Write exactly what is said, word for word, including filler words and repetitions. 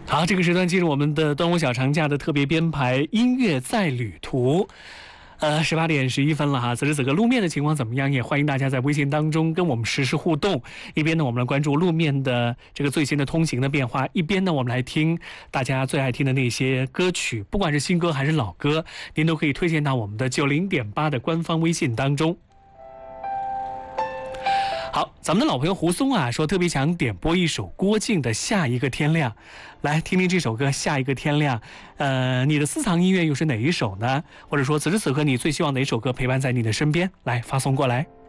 好，这个时段进入我们的端午小长假的特别编排音乐在旅途。呃，十八点十一分了哈，此时此刻路面的情况怎么样？也欢迎大家在微信当中跟我们实时互动。一边呢，我们来关注路面的这个最新的通行的变化；一边呢，我们来听大家最爱听的那些歌曲，不管是新歌还是老歌，您都可以推荐到我们的九零点八的官方微信当中。好，咱们的老朋友胡松啊说特别想点播一首郭靖的《下一个天亮》，来听听这首歌《下一个天亮》。呃，你的私藏音乐又是哪一首呢？或者说此时此刻你最希望哪首歌陪伴在你的身边？来发送过来。